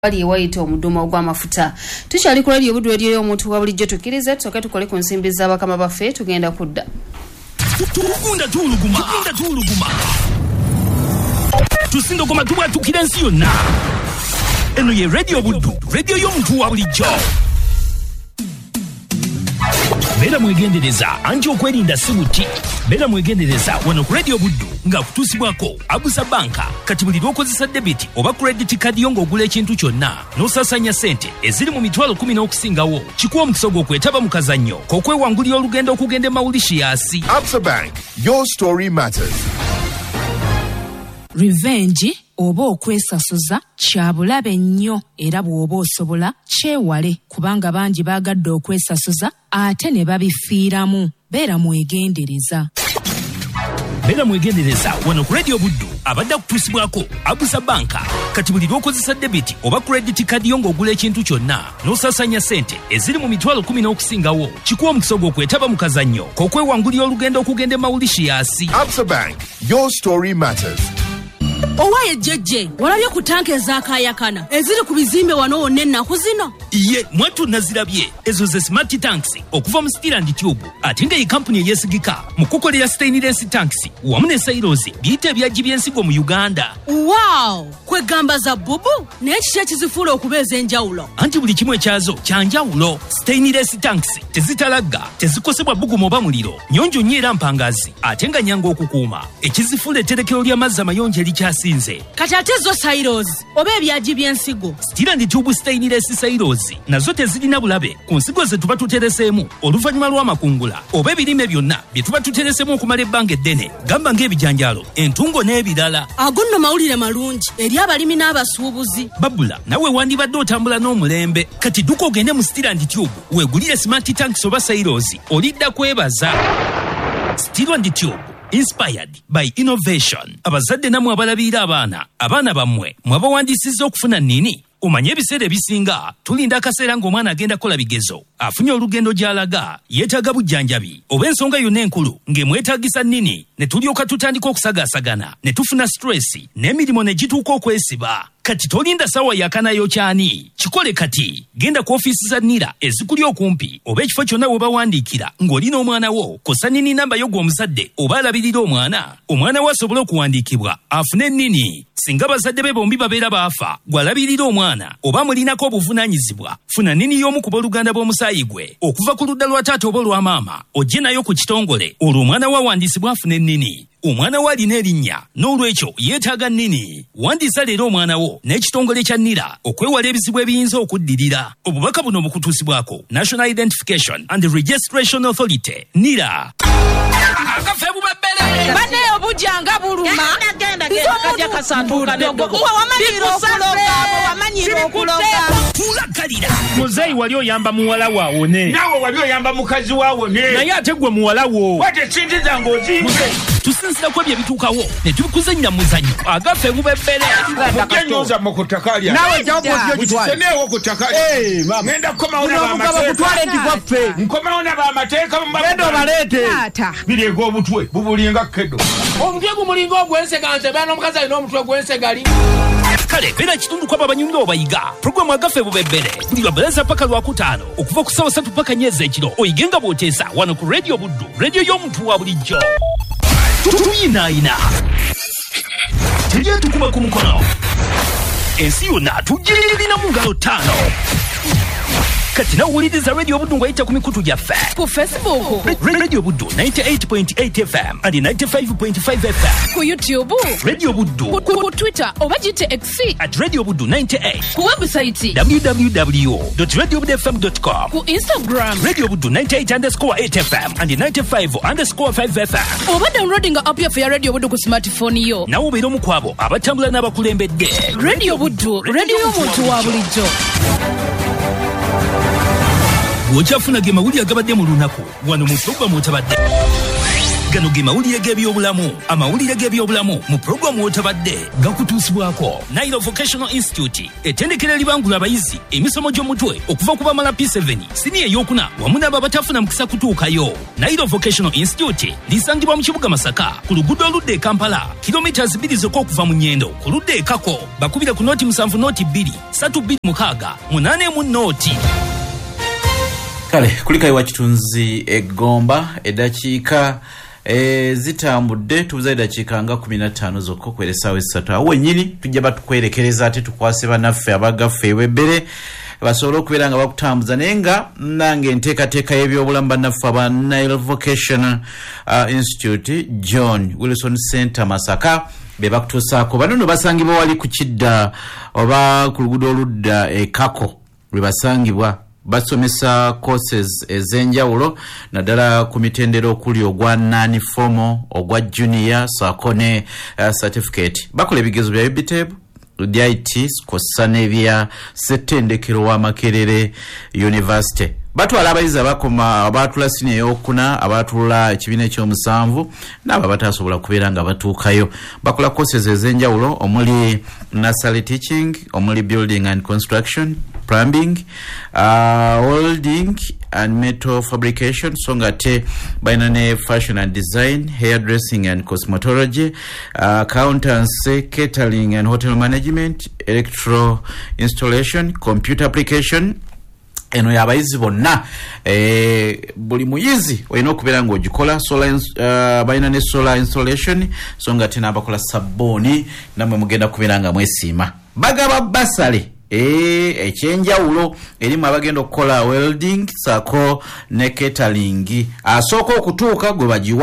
bali wayita omudumo gw'amafuta. Tukyali ku radio Buddu radio y'omuntu wa bulijjo tukkirize tusoke tukole ku nsimbi z'abakama baffe tugenda kudda. Tugunda tuluguma. Tusindo goma tuba tukirensi yonna. Eno ye radio Buddu, radio y'omuntu wa bulijjo. Bera mwegendereza anti okwerinda sibuti. Bera mwegendereza wano ku radio Buddu nga kutusibwako Abusa Banka kati buli lwokozesa debit oba credit card yongo ogula ekintu kyonna n'osasanya sente eziri mu mitwalo 10 n'okusingawo kikuwa omukisa gw'okwetaba mu kazannyo k'okwewangulira olugendo okugenda e Mauritius. Absa Bank, your story matters. Revenge oba okwesasuza kya bulabe nnyo era bw'oba osobola kyewale kubanga bangi baagadde okwesasuza ate ne babifiiramu. Beera mwegendereza. Bera mwegendereza wano ku radio Buddu abadde kutusibwako Abusa Banka kati buli lwokozesa debit oba credit card yongo ogula ekintu kyonna n'osasanya sente eziri mu mitwalo 10 n'okusingawo kikuwa omukisa gw'okwetaba mu kazannyo k'okwewangulira olugendo okugenda e Mauritius. Absa Bank, your story matters. Owaye jeje walabye ku tanke ezakayakana eziri ku bizimbe wano wonna ennaku zino. Iye mwatu nazirabye ezo ze smart tanks okuva mu Steel and Tube ate nga iyi company eyesigika mu kukolera stainless tanks wamu ne silos biyite ebyagi by'ensigo mu Uganda. Wow, kwegamba za bubu n'ekiki ekizifuula okubeeza enjawulo. Anti buli kimu ekyazo kyanjawulo. Stainless tanks tezitalagga, tezikosebwa bbugumu oba muliro, nyonjo nnyo era mpangazi ate nga nyanga okukuuma. Ekizifuula etterekero ly'amazzi amayonjo erikyasinze. Kati ate zo silos oba ebyagi by'ensigo. Steel and Tube stainless silos nazo tezirina bulabe ku nsigo ze tuba tutereseemu oluvannyuma lw'amakungula oba ebirime byonna bye tuba tutereseemu okumala ebbanga eddene gamba ng'ebijanjaalo, entungo n'ebirala. Ago nno mawulire malungi eri abalimi n'abasuubuzi. Babula nawe wandibadde otambula n'omulembe kati dduka ogende mu Steel and Tube weegulire smart tanks oba silos olidda kwebaza. Steel and Tube, inspired by innovation. Abazadde namwe abalabiira abaana bammwe mwabawandiisizza okufuna nini? Omanye ebiseera ebisinga tulinda akaseera ng'omwana agenda kola bigezo afunye olugendo gy'alaga yeetaaga bujjanjabi oba ensonga yonna enkulu ng'emwetaagisa nnini ne tulyoka tutandika okusagaasagana ne tufuna stress n'emirimu ne gituuka okwesiba. Kati tolinda sawa yakanayo kyani kikole kati genda ku ofiisi za NIRA ezikuli okumpi oba ekifo kyonna we bawandiikira ng'olina omwana wo kosa nini namba yo gw'omuzadde oba alabirira omwana we asobole okuwandiikibwa afune nnini. Singa bazadde be bombi babeera baafa gw'alabirira omwana oba mulinako obuvunaanyizibwa funa nini y'omu ku booluganda bw'omusaayi gwe okuva ku ludda lwa taata oba olwa maama ojje nayo ku kitongole olwo omwana we awandiisibwa afune nnini. Omwana we alina erinnya n'olwekyo yeetaaga nnini. Wandiisa leero omwana wo n'ekitongole kya NIRA okwewala ebizibu ebiyinza okuddirira. Obubaka buno bukutuusibwako National Identification and Registration Authority NIRA. Akafe bubebbele bane obujanga buluma kajja kasanduka dogo wamanyira okuloga tulakalira. Muzeyi wali oyamba muwala waawone nawe wali oyamba mukazi waawone naye ate gwe muwala wo wate sinziza ngozi tusinzirako ebyo ebituukawo ne tubikuzannya muzannyo agafe bubebbele mugenyoza mukuttakalya nawe mukisemeewo ku ttaka ngenda nkomawo n'abamateeka endo baleete bireega obutwe bubulinga kedo omutwe gumulinga ogwenseganse baana omukazi alina omutwe gwensegali. Kale beera kitundu kwabo abanyumira obayiga puroguramu agafe bubebbele buli lwabaleza paka lwakutaano okuva ku ssaawa 3 paka nnyezi ekiro oyigenga bw'oteesa wano ku radio Buddu radio y'omuntu wa bulijjo. Tuyinaayina tujye tukuba ku mukono ensi yonna tugirina mu ngalo 5. Kati nawuliriza radio Buddu ng'ayita ku mikutu gyaffe ku Facebook radio Buddu 98.8 FM and 95.5 FM ku YouTube radio Buddu ku Twitter oba gite X at radio Buddu 98 ku website www.radiobuddufm.com ku Instagram radio Buddu 98_8 FM and 95_5 FM oba downloading app yaffe ya radio Buddu ku smartphone yo. nawe obeera omu ku abo abatambula n'abakulembedde. Radio Buddu radio y'omuntu wa bulijjo. Bw'okyafuna ge mawulire agabadde mu lunaku wano mu Puroguramu otabadde. gano ge mawulire g'ebyobulamu amawulire g'ebyobulamu mu pulogulamu wotabadde gakutuusibwako. Nairo Vocational Institute ettendekero libangula abayizi emisomo gy'omutwe okuva ku bamala P7 siniya eyokuna wamu n'abo abatafuna mukisa kutuukayo. Nairo Vocational Institute lisangibwa mu kibuga Masaka ku luguudo oludda e Kampala kilomita 2 zokka okuva mu Nnyendo ku ludda e Kako bakubira ku noti 7 noti 2 326 8 noti. Kale kulikayo wa kitunzi egomba edakiika zitambudde tubuza edakiika nga 15 zokka kweresaawo 3 awo wenyini tujja batukwerekereza ate tukwase bannaffe abagaffe ewebbere basobola okubeera nga bakutambuza naye nga nange enteekateeka y'ebyobulamu bannaffe aba Nile Vocational Institute John Wilson Center Masaka be bakutuusaako. Bano no basangibwa wali ku Kidda oba ku luguudo oludda e Kako lwe basangibwa. Basomesa courses ez'enjawulo naddala ku mitendera okuli ogwa non-formal ogwa junior saako ne certificate. Bakola ebigezo bya UBTEB DIT kossa n'ebya ssettendekero wa Makerere University. Batwala abayizi abakoma abaatula siniya ey'okuna abaatula ekibiina ekyomusanvu n'abo abatasobola kubeera nga batuukayo. Bakola courses ez'enjawulo omuli nursery teaching, omuli building and construction, plumbing, welding and metal fabrication, so nga te balina ne fashion and design, hairdressing and cosmetology, accountancy, catering and hotel management, electro installation, computer application. Eno yabayizi bonna buli muyizi olina okubeera ng'ogikola balina ne solar installation, so nga te n'abakola sabbooni namwe mugenda kubeera nga mwesiima. Bagaba basale ekyenjawulo erimu abagenda okukola welding saako ne catering. Asooka okutuuka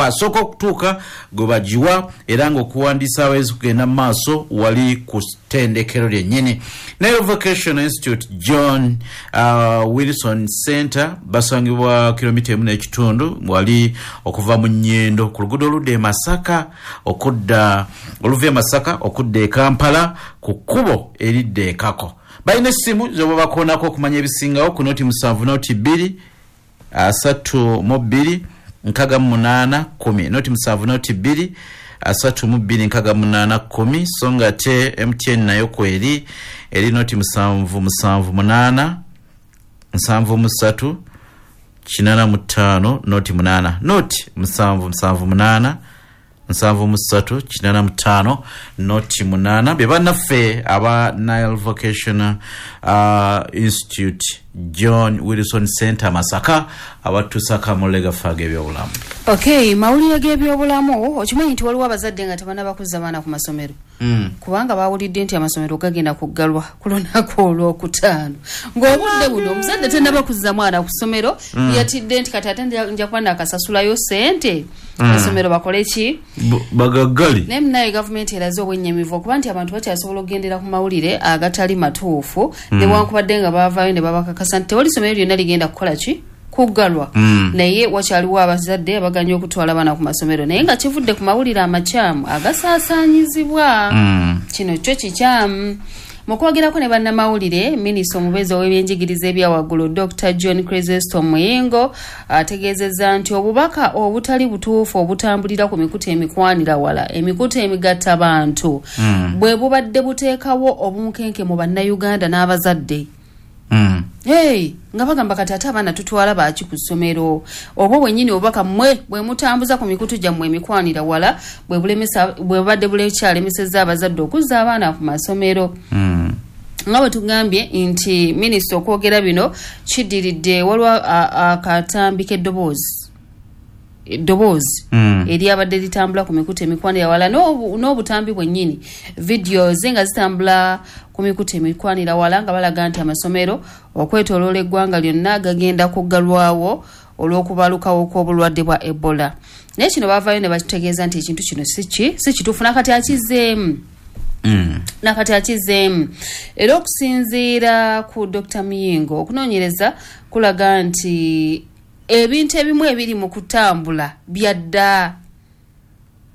gwe bagiwa era ng'okuwandiisa abayizi kugenda mu maaso wali ku ttendekero lyennyini. Nile Vocational Institute John Wilson Center basangibwa kilomita 1.5 wali okuva mu Nnyendo ku luguudo oludda e Masaka oluva e Masaka okudda e Kampala ku kkubo eridda e Kako. Balina essimu zoba bakoonako okumanya ebisingawo ku noti 7 noti 2 32 68 10 noti 7 noti 2 32 68 10 so nga te MTN nayo kweri eri noti 7 8 73 85 noti 8 noti 7 8 73 noti 8 be bannaffe aba Nile Vocational Institute John Wilson Center Masaka abatuusaka mulega faga ebyobulamu. Okay, mawulire g'ebyobulamu okimanyi nti waliwo abazadde nga tebanaba kuzza baana ku masomero kubanga baawulidde nti amasomero gagenda kuggalwa ku lunaku olwokutaano ng'obudde buno omuzadde tannaba kuzza mwana ku ssomero yatidde nti kati ate nja kuba nakasasulayo ssente essomero bakole ki bagaggali. naye munaye gavumenti eraze obwennyamivu okuba nti abantu bakyasobola okugendera ku mawulire agatali matuufu newankubadde nga baavaayo ne babakakasa nti tewali ssomero lyonna ligenda kukola ki kuggalwa. Naye wakyaliwo abazadde abaganya okutwala abaana ku masomero naye nga kivudde ku mawulire amakyamu agasaasaanyizibwa. Kino kyo kikyamu. Mu kwogerako ne bannamawulire, minisita omubeezi ow'ebyenjigiriza ebya waggulu Dr. John Chrysostom Muyingo ategeezezza nti obubaka obutali butuufu obutambulira ku mikutu emikwanira wala emikutu emigatta bantu bwe bubadde buteekawo obumukenke mu bannayuganda n'abazadde. Nga bagamba kati ate abaana tutwala baaki ku ssomero oba bwennyini obubaka mmwe bwe mutambuza ku mikutu gyammwe emikwanira wala bwe badde bulekyalemesezza abazadde okuzza abaana ku masomero. Nga bwe tugambye nti minisita okwogera bino kiddiridde waliwo akatambi k'eddoboozi eri abadde litambula ku mikutu emikwanira wala n'obutambi bwennyini videos nga zitambula ku mikutu emikwanira wala nga balaga nti amasomero okwetooloola eggwanga lyonna gagenda kuggalwawo olw'okubalukawo kw'obulwadde bwa Ebola. Naye kino baavaayo ne bakitegeeza nti ekintu kino si kituufu nakati akizeemu. Era okusinziira ku Dr. Muyingo okunoonyereza kulaga nti ebintu ebimu ebiri mu kutambula byadda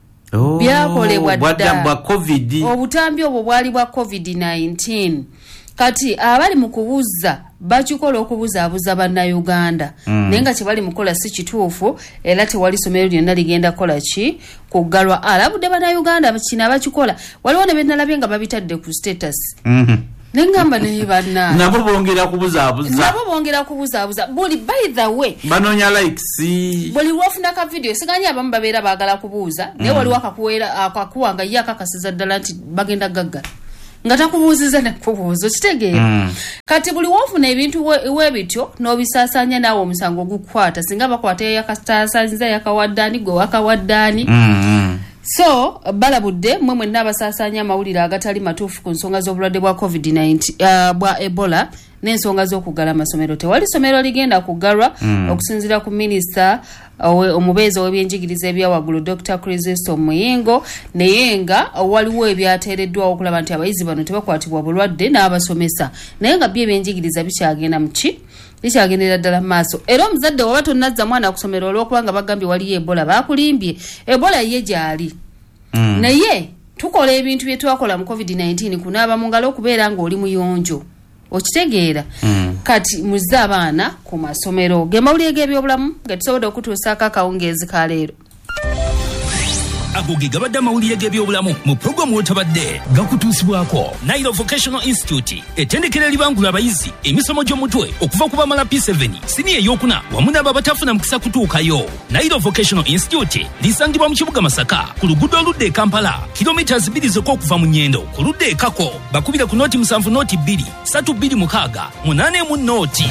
byakolebwa dda bwa COVID. Obutambi obwo bwali bwa COVID-19 kati abali mu kubuza bakikola okubuzaabuza bannayuganda naye nga kye bali mukola si kituufu era tewali somero lyonna ligenda kukola ki kuggalwa alabudde bannayuganda kino abakikola waliwo ne bennalabye nga babitadde ku status nengamba naye banna nabo bongera kubuzaabuza buli by the way banoonya likes buli lwofuna ka video siganya abamu babeera baagala kubuuza naye waliwo akakuwa nga ye akakasiza ddala nti bagenda gaggala nga takubuuziza nakubuuza okitegeera kati buli wofuna ebintu webityo n'obisaasanya naawe omusango ogukwata singa bakwata yakasaasanyiza yakawaddaani gwe wakawaddaani so balabudde mwe mwenna abasaasanya amawulire agatali matuufu ku nsonga z'obulwadde bwa covid-19 bwa ebola n'ensonga z'okuggala amasomero tewali somero ligenda kuggalwa okusinziira ku minisita omubeezi ow'ebyenjigiriza ebyawaggulu Dr. Kristo Muyingo naye nga waliwo ebyateereddwawo okulaba nti abayizi bano tebakwatibwa bulwadde n'abasomesa naye nga by'ebyenjigiriza bikyagenda muki bikyagendera ddala mu maaso era omuzadde waba tonnazza mwana kusomera olw'okuba nga bagambye waliyo ebola bakulimbye ebola ye gyali naye tukola ebintu bye twakola mu covid-19 kunaaba mu ngalo okubeera ng'oli muyonjo okitegeera kati muzze abaana ku masomero ge mawulire g'ebyobulamu nga tusobodde okutuusaako akawungeezi ka leero ago ge gabadde amawulire g'ebyobulamu mu pulogulamu wetabadde gakutuusibwako Nairo Vocational Institute ettendekero eribangula abayizi emisomo gy'omutwe okuva ku bamala P7 siniya ey'okuna wamu n'abo abatafuna mukisa kutuukayo. Nairo Vocational Institute lisangibwa mu kibuga Masaka ku luguudo oludda e Kampala kilomita 2 zokka okuva mu Nnyendo ku ludda e Kako bakubira ku nooti 7 nooti 2 326 8 nooti.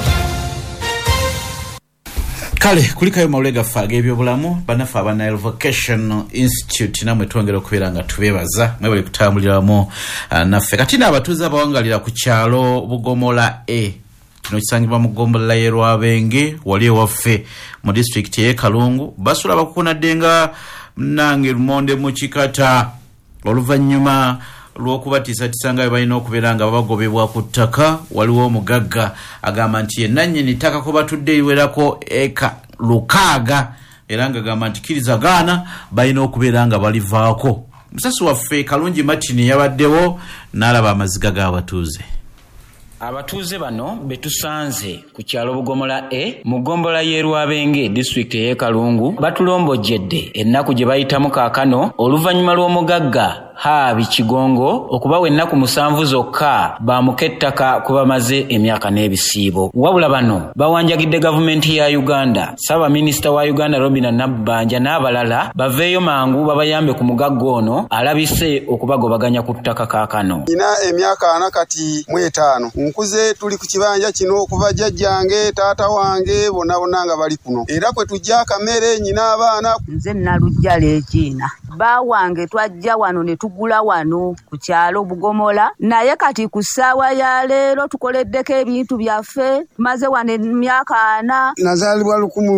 Kale kulikayo mawulire gaffe ag'ebyobulamu bannaffe aba Nairo Vocational Institute namwe twongera okubeera nga tubeebaza mwe bali kutambuliramu naffe kati n'abatuuze abawangalira ku kyalo Bugomola kino kisangibwa mu Ggombolola y'e Rwabenge wali ewaffe mu disitulikiti y'e Kalungu basula bakukunadde nga nange lumonde mu kikata oluvannyuma lw'okubatiisatiisa nga balina okubeera nga babagobebwa ku ttaka waliwo omugagga agamba nti yenannyini ttaka ko batudde liwerako eka 600 era nga agamba nti kirizagaana balina okubeera nga balivaako. Musasi waffe Kalungi Martin yabaddewo n'alaba amaziga g'abatuuze. Abatuuze bano betusanze ku kyalo Bugomola mu Ggombolola y'e Rwabenge district y'e Kalungu batulombojjedde ennaku gye bayitamu kaakano oluvannyuma lw'omugagga Habi Kigongo okubawa ennaku 7 zokka baamuka ettaka kubamaze emyaka n'ebisiibo. Wabula bano bawanjagidde gavumenti ya Uganda, Ssaabaminisita wa Uganda Robinah Nabbanja n'abalala baveeyo mangu babayambe ku mugagga ono alabise okubagobaganya ku ttaka kaakano. Ina emyaka 4 kati mu 5 nkuze tuli ku kibanja kino okuva jjajjange taata wange bonna nga bali kuno era kwe tujja akamere nyina abaana nze nalujjala ekiina bawange twajja wano ne tugula wano ku kyalo Bugomola naye kati ku ssaawa ya leero tukoleddeko ebintu byaffe maze wano emyaka 4 nazaalibwa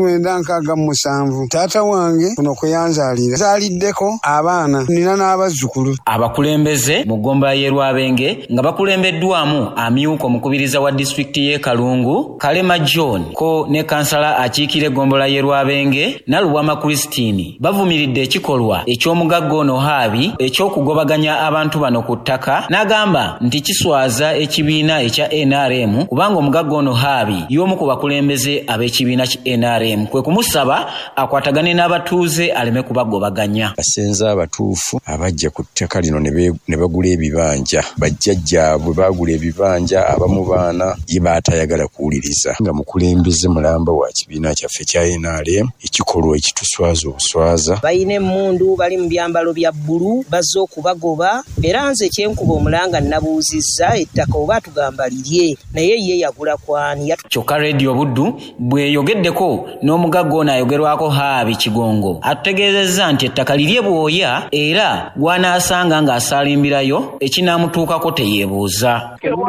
1967 taata wange kuno kwe yanzaalira zaaliddeko abaana nina n'abazzukulu. Abakulembeze mu Ggombolola y'e Rwabenge nga bakulembeddwamu amyuko omukubiriza wa disitulikiti y'e Kalungu Kalema John ko ne kansala akiikira Ggombolola y'e Rwabenge Nalubwama Christine bavumiridde ekikolwa eky'omugagga ono Habi eky'okugobaganya abantu bano ku ttaka n'agamba nti kiswaza ekibiina ekya NRM kubanga omugagga ono Habi y'omu ku bakulembeze ab'ekibiina ki NRM kwe kumusaba akwatagane n'abatuuze aleme kubagobaganya. Basenza abatuufu abajja ku ttaka lino ne bagula ebibanja bajjajjaabwe bagula ebibanja abamu baana ye baatayagala kuwuliriza nga mukulembeze mulamba wa kibiina kyaffe kya NRM ekikolwa ekituswaza obuswaza bayina emmundu bali mu byambalo bya bbulu bazze okubagoba era nze kyenkuba omulanga nabuuzizza ettaka oba tugamba lirye naye ye yagula kwani kyokka Radio Buddu bweyogeddeko n'omugagga ono ayogerwako Habi Kigongo atutegeezezza nti ettaka lirye bwoya era gw'anaasanga ng'asaalimbirayo ekinaamutuukako teyeebuuza.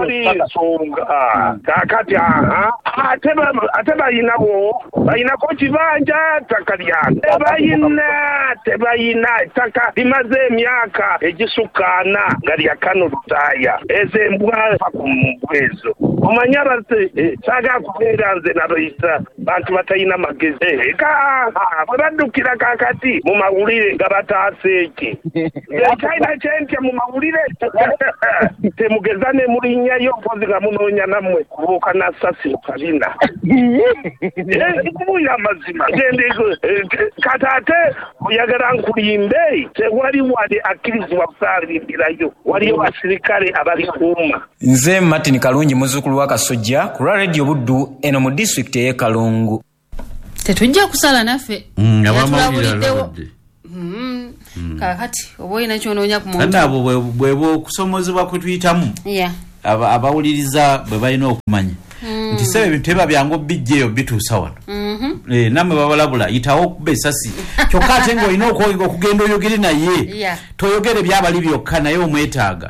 Kakati ate bayinako kibanja ttaka lyange tebayina ettaka limaze emyaka emyaka egisukkaana nga lya kano lutaaya ezo embwa fa ku mbwezo omanya bate saaga kubeera nze nabayita bantu batalina magezi bwe baddukira kakati mu mawulire nga bataasa eki ekyalina kyentya mu mawulire temugeza ne mulinnyayo mpozi nga munoonya nammwe kubuuka nassasi mu kabina kubuya amazima kati ate oyagala nkulimbe tewali wali akkirizibwa kusaalirirayo waliyo basirikale abalikuuma. Nze Martin Kalungi muzzukulu wa Kasujja ku Radio Buddu eno mu district y'e Kalungu. Tetujja kusala naffe abamawulire kakati oba olina kyonoonya ku muntu kandi abo bwebo okusomozebwa kwe tuyitamu abawuliriza bwe balina okumanya nti sebe ebintu eba byangu bijjeeyo bituusa wano nammwe babalabula yitawo okuba esasi kyokka ate ng'olina okugenda oyogere naye toyogere byabali byokka naye omwetaaga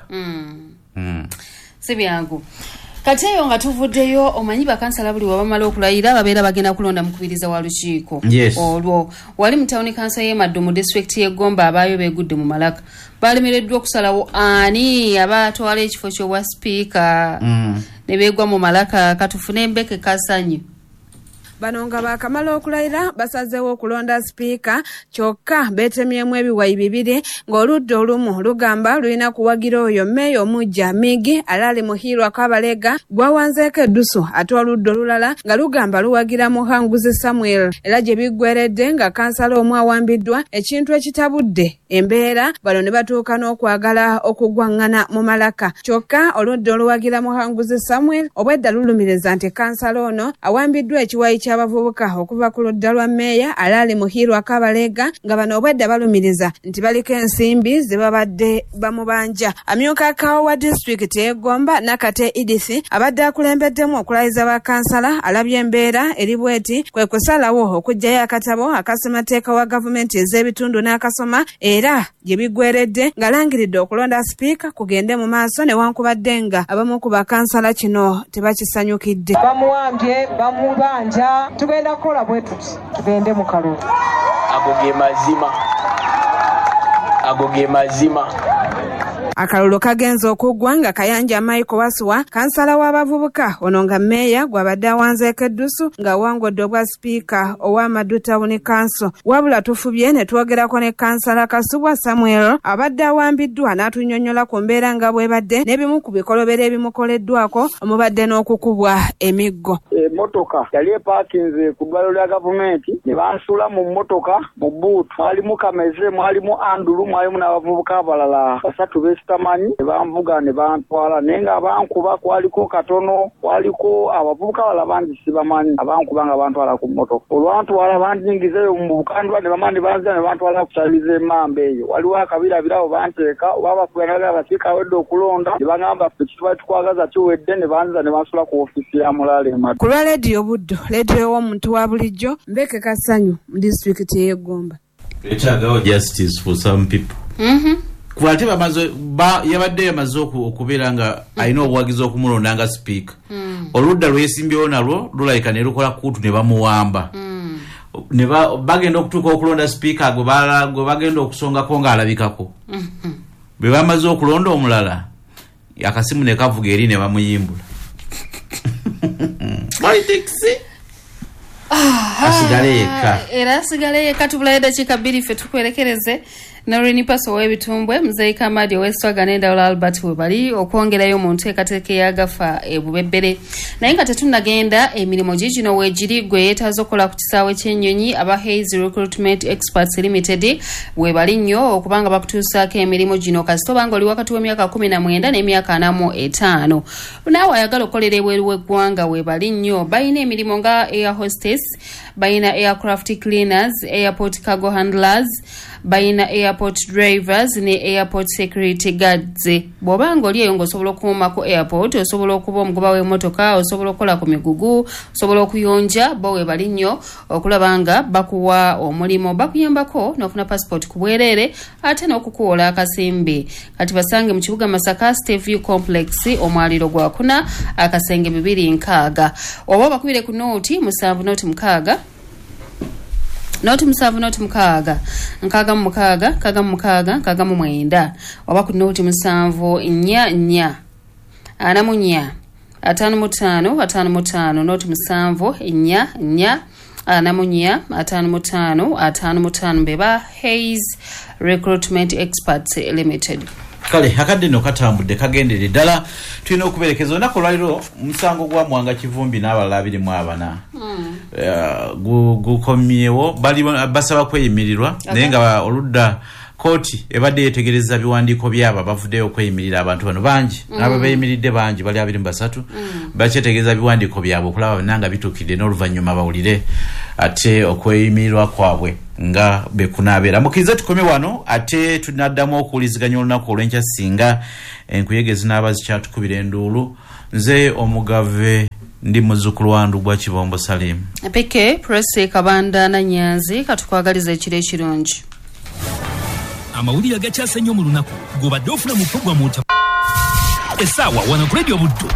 si byangu. Kati eyo nga tuvuddeyo omanyi bakansala buli wabamala okulayira babeera bagenda kulonda mukubiriza wa lukiiko olwo wali mu tawuni kansa y'e Maddo mu disitulikiti y'e Gomba abaayo beegudde mu Malaka balemereddwa okusalawo ani abatwala ekifo ky'obwa sipiika ne beegwa mu Malaka katufune Embeke Kasanyi. Bano nga bakamala okulayira basazeewo okulonda sipiika kyokka beetemyemu ebiwayi bibiri ng'oludda olumu lugamba lulina kuwagira oyo mmeeya omujja Migi alaali Muhirwa Kabalega gwawanzeeko eddusu ate oludda olulala nga lugamba luwagira Muhanguzi Samuel era gye biggweredde nga kansala omu awambiddwa ekintu ekitabudde embeera bano ne batuuka n'okwagala okugwaŋŋana mu Malaka kyokka oludda oluwagira Muhanguzi Samuel obwedda lulumiriza nti kansala ono awambiddwa ekiwayi ky'abavubuka okuva ku ludda lwa mmeeya alaali Muhirwa Kabalega nga bano obwedda balumiriza nti baliko ensimbi ze babadde bamubanja. Amyuka Kawo wa disitulikiti y'e Gomba Nakate Edith abadde akulembeddemu okulayiza bakansala alabye embeera eri bweti kwe kusalawo okuggyayo akatabo akasemateeka wa gavumenti ez'ebitundu n'akasoma era gye biggweredde ng'alangiridde okulonda sipiika kugende mu maaso newankubadde nga abamu ku bakansala kino tebakisanyukidde. Bamuwambye bamubanja tugenda kukola bwe tuti tugende mu kalulu. Ago ge mazima. Akalulu kagenza okuggwa nga Kayanja Michael Wasuwa kansala w'abavubuka ono nga mmeeya gw'abadde awanzeeko eddusu ng'awangudde obwa sipiika owa Maddu Town Council. Wabula tufubye ne twogerako ne kansala Kasubwa Samuel abadde awambiddwa n'atunnyonnyola ku mbeera nga bw'ebadde n'ebimu ku bikolobero ebimukoleddwako omubadde n'okukubwa emiggo. Emmotoka yali epaakinze ku ddwaliro lya gavumenti ne bansula mu mmotoka mu buutu mwalimu Kameze mwalimu Andulu mwalimu n'abavubuka abalala basatu tamanyi banvuga ne bantwala naye nga abankuba kwaliko katono kwaliko abavubuka bala bangi sibamanyi abankuba nga bantwala ku mmotoka olwantwala bandingizeyo mu bukandwa ne bamani banzira ne bantwala kusaliza emmamba eyo waliwo akabirabirawo banteeka oba bakubanaga abasiika awedde okulonda ne bagamba ffe kitwali tukwagaza kiwedde ne banziza ne bansula ku ofiisi ya Mulaale e Maddo. Ku lwa leediyo Buddo leediyo y'omuntu wa bulijjo Mbeke Kasanyu mu disitulikiti y'e Gomba. Ekyagawo justice for some people. Kuate yabadde yamaze okubeera nga alina obuwagizi okumulonda nga sipiika oludda lwesimbyewo nalwo lulayika ne lukola kuutu ne bamuwamba ne bagenda okutuuka okulonda sipiika gwe bagenda okusongako ng'alabikako bwe bamaze okulonda omulala akasimu ne kavuga eri ne bamuyimbula asigale yekka era asigale yekka tubulayo dakiika bbiri ffe tukwerekereze Noreni Paso w'ebitumbwe Mzee Kamadi Westwaga n'endawula Albert we bali okwongerayo mu nteekateeka eyagafa ebubebbere naye nga tetunnagenda emirimu gigino weegiri gwe yeetaaza okukola ku kisaawe ky'ennyonyi aba Hayes Recruitment Experts Limited we bali nnyo okubanga bakutuusaako emirimu gino kasita obanga oli wakati w'emyaka 19 n'emyaka 45 naawe ayagala okukolera ebweru w'eggwanga we bali nnyo balina emirimu nga air hostess balina aircraft cleaners airport cargo handlers balina airport drivers ne airport security guards. Bw'obanga oli eyo ng'osobola okuuma ku airport osobola okuba omugoba w'emmotoka osobola okukola ku migugu osobola okuyonja bo we bali nnyo okulaba nga bakuwa omulimu bakuyambako n'ofuna passport ku bwereere ate n'okukuwola akasimbi. Kati basange mu kibuga Masaka State View Complex omwaliro gwa kuna akasenge 2 nkaaga oba bakubire ku nooti 7 nooti 6 noti 7 noti 6 nkaaga mu 6 kaaga mu 6 kaaga mu 9 oba ku noti 7 4 4 ana mu 4 5 mu 5 5 mu 5 noti 7 4 4 ana mu 4 5 mu 5 5 mu 5 beba Hayes Recruitment Experts Limited. Kale akadde no katambudde kagendere ddala tulina okuberekezo nako lwaliro musango gwa Mwanga Kivumbi n'abalabiri mu abana gukomyewo bali basaba kweyimirirwa naye nga oludda kooti ebadde yetegereza biwandiiko byaba bavuddeyo okweyimirira abantu bano bangi abo beeyimiridde bangi bali 23 bakyetegereza biwandiiko byabwe okulaba nanga bituukidde n'oluvannyuma bawulire ate okweyimirirwa kwabwe nga bekunabeera mukiriza tukome wano ate tunaddamu okuwuliziganya olunaku olw'enkya singa enkuyege zinaaba zikyatukubira enduulu nze omugave ndi muzzukulu wandu gwa Kibombo Salim peke presse Kabanda na Nyanzi katukwagaliza ekiro ekirungi amawulire agakyasa nnyo mu lunaku gobadde ofuna mu programu essaawa wano ku Radio Buddu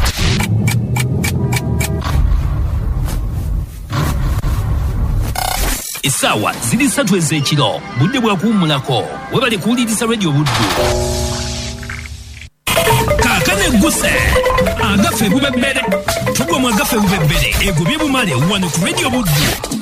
essaawa ziri 3 ez'ekiro budde bwakuwummulako webale kuwuliriza Radio Buddu kaakano egguse agafe bubebbere tugwa mu agafe bubebbere egobye bumale wano ku Radio Buddu